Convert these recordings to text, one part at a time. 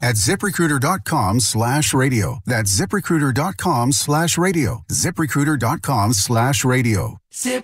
at ZipRecruiter.com/radio. That's ZipRecruiter.com/radio. ZipRecruiter.com/radio.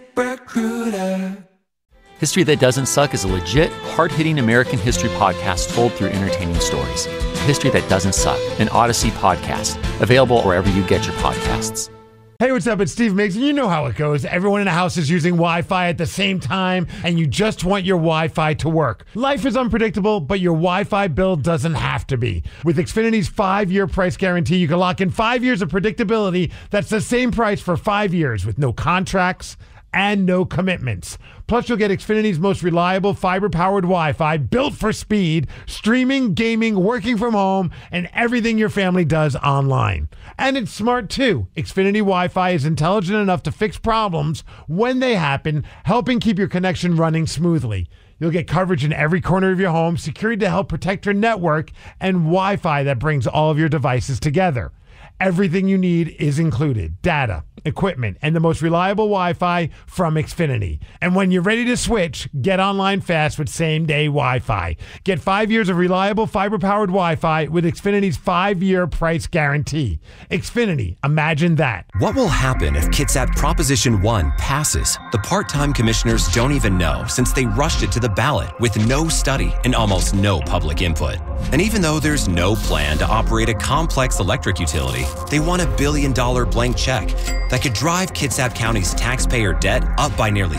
ZipRecruiter. History That Doesn't Suck is a legit, hard-hitting American history podcast told through entertaining stories. History That Doesn't Suck, an Odyssey podcast, available wherever you get your podcasts. Hey, what's up? It's Steve Miggs, and you know how it goes. Everyone in the house is using Wi-Fi at the same time, and you just want your Wi-Fi to work. Life is unpredictable, but your Wi-Fi bill doesn't have to be. With Xfinity's 5-year price guarantee, you can lock in 5 years of predictability that's the same price for 5 years with no contracts and no commitments. Plus, you'll get Xfinity's most reliable fiber-powered Wi-Fi built for speed, streaming, gaming, working from home, and everything your family does online. And it's smart, too. Xfinity Wi-Fi is intelligent enough to fix problems when they happen, helping keep your connection running smoothly. You'll get coverage in every corner of your home, security to help protect your network, and Wi-Fi that brings all of your devices together. Everything you need is included: data, equipment, and the most reliable Wi-Fi from Xfinity. And when you're ready to switch, get online fast with same-day Wi-Fi. Get 5 years of reliable fiber-powered Wi-Fi with Xfinity's 5-year price guarantee. Xfinity, imagine that. What will happen if Kitsap Proposition 1 passes? The part-time commissioners don't even know, since they rushed it to the ballot with no study and almost no public input. And even though there's no plan to operate a complex electric utility, they want $1 billion blank check that could drive Kitsap County's taxpayer debt up by nearly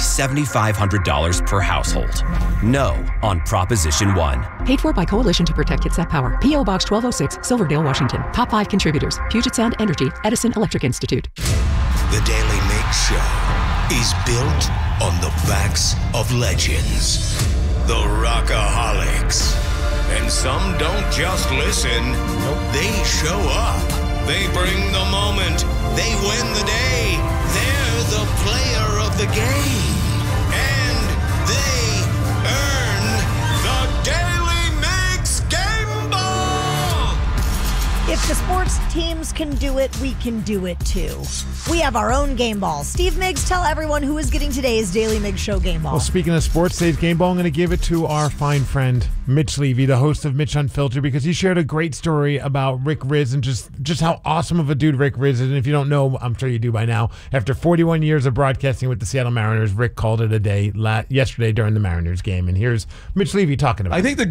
$7,500 per household. No on Proposition 1. Paid for by Coalition to Protect Kitsap Power. P.O. Box 1206, Silverdale, Washington. Top 5 contributors: Puget Sound Energy, Edison Electric Institute. The Daily Mix Show is built on the backs of legends. The Rockaholics. And some don't just listen. They show up. They bring the moment. They win the day. They're the player of the game. And they earn the Daily Mix Game Ball. If the sports teams can do it, we can do it too. We have our own game ball. Steve Miggs, tell everyone who is getting today's Daily Miggs Show game ball. Well, speaking of sports, today's game ball, I'm going to give it to our fine friend, Mitch Levy, the host of Mitch Unfiltered, because he shared a great story about Rick Rizzs and just how awesome of a dude Rick Rizzs is. And if you don't know, I'm sure you do by now. After 41 years of broadcasting with the Seattle Mariners, Rick called it a day yesterday during the Mariners game. And here's Mitch Levy talking about it. I think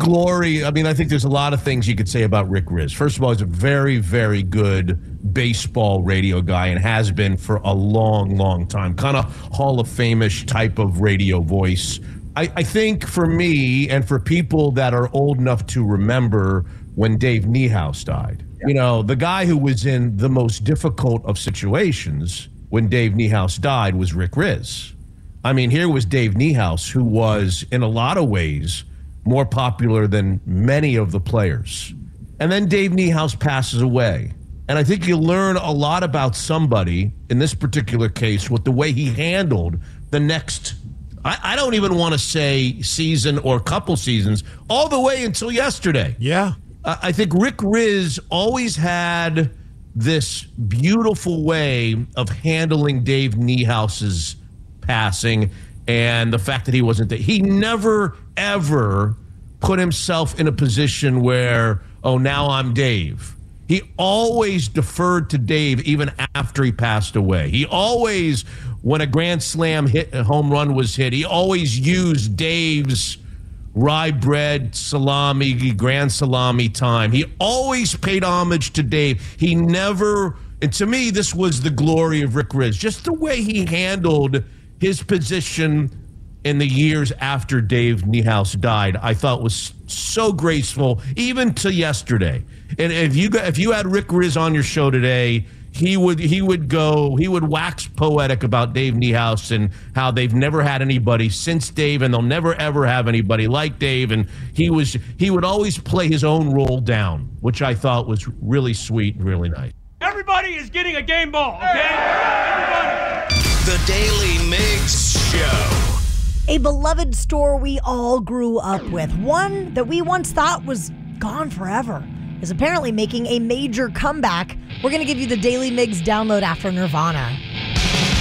I think there's a lot of things you could say about Rick Rizzs. First of all, he's a very, very good baseball radio guy and has been for a long, long time. Kind of Hall of Fame-ish type of radio voice. I think for me and for people that are old enough to remember when Dave Niehaus died, you know, the guy who was in the most difficult of situations when Dave Niehaus died was Rick Rizzs. I mean, here was Dave Niehaus, who was in a lot of ways more popular than many of the players. And then Dave Niehaus passes away. And I think you learn a lot about somebody, in this particular case, with the way he handled the next, I don't even want to say season or couple seasons, all the way until yesterday. Yeah. I think Rick Rizzs always had this beautiful way of handling Dave Niehaus's passing and the fact that he wasn't there. He never, ever put himself in a position where, oh, now I'm Dave. He always deferred to Dave even after he passed away. He always, when a grand slam hit, a home run was hit, he always used Dave's rye bread, salami, grand salami time. He always paid homage to Dave. He never, and to me, this was the glory of Rick Rizzs. Just the way he handled his position in the years after Dave Niehaus died, I thought was so graceful, even to yesterday. And if you had Rick Rizzs on your show today, he would wax poetic about Dave Niehaus and how they've never had anybody since Dave, and they'll never ever have anybody like Dave. And he would always play his own role down, which I thought was really sweet and really nice. Everybody is getting a game ball, okay? Everybody. The Daily Mix Show. A beloved store we all grew up with, one that we once thought was gone forever, is apparently making a major comeback. We're going to give you the Daily Mix download after Nirvana.